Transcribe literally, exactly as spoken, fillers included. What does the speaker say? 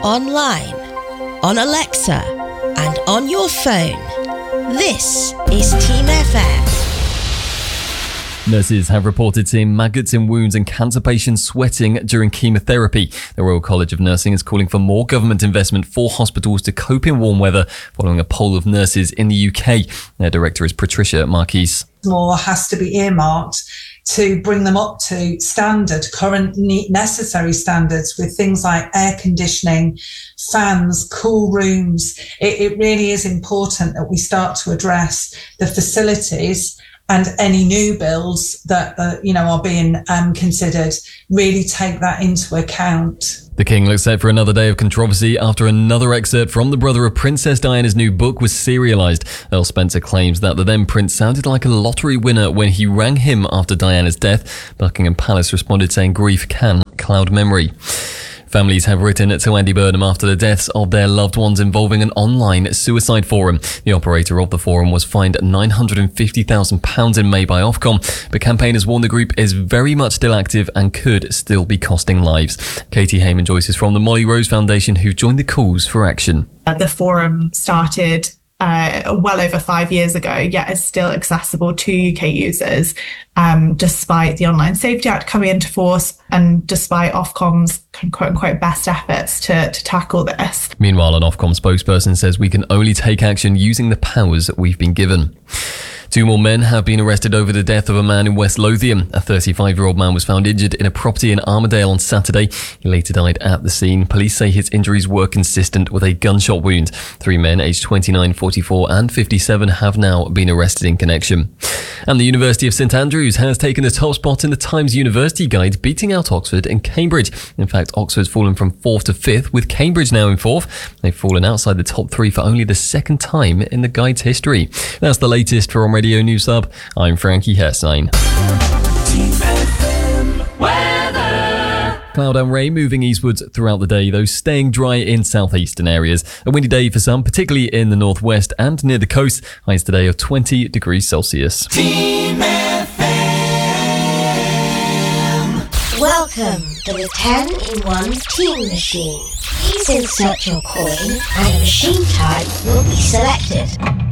online, on Alexa, and on your phone. This is Team F M. Nurses have reported seeing maggots in wounds and cancer patients sweating during chemotherapy. The Royal College of Nursing is calling for more government investment for hospitals to cope in warm weather, following a poll of nurses in the U K. Their director is Patricia Marquise. More has to be earmarked to bring them up to standard, current necessary standards with things like air conditioning, fans, cool rooms. It, it really is important that we start to address the facilities and any new builds that uh, you know are being um, considered really take that into account. The King looks set for another day of controversy after another excerpt from the brother of Princess Diana's new book was serialised. Earl Spencer claims that the then prince sounded like a lottery winner when he rang him after Diana's death. Buckingham Palace responded saying grief can cloud memory. Families have written to Andy Burnham after the deaths of their loved ones involving an online suicide forum. The operator of the forum was fined nine hundred fifty thousand pounds in May by Ofcom, but campaigners warn the group is very much still active and could still be costing lives. Katie Hayman-Joyce is from the Molly Rose Foundation, who joined the calls for action. The forum started Uh, well over five years ago, yet is still accessible to U K users, um, despite the Online Safety Act coming into force and despite Ofcom's quote-unquote best efforts to, to tackle this. Meanwhile, an Ofcom spokesperson says we can only take action using the powers that we've been given. Two more men have been arrested over the death of a man in West Lothian. A thirty-five-year-old man was found injured in a property in Armadale on Saturday. He later died at the scene. Police say his injuries were consistent with a gunshot wound. Three men aged twenty-nine, forty-four and fifty-seven have now been arrested in connection. And the University of St Andrews has taken the top spot in the Times University Guide, beating out Oxford and Cambridge. In fact, Oxford's fallen from fourth to fifth, with Cambridge now in fourth. They've fallen outside the top three for only the second time in the Guide's history. That's the latest from Radio News Hub. I'm Frankie Herstein. Cloud and rain moving eastwards throughout the day, though staying dry in southeastern areas. A windy day for some, particularly in the northwest and near the coast. Highs today of twenty degrees Celsius. Team F M. Welcome to the ten in one Team Machine. Please insert your coin and a machine type will be selected.